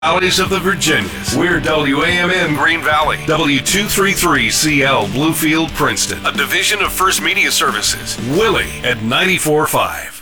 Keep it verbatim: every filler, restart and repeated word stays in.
Valleys of the Virginias. We're W A M N Green Valley, W two thirty-three C L Bluefield, Princeton, a division of First Media Services. Willie at ninety-four point five.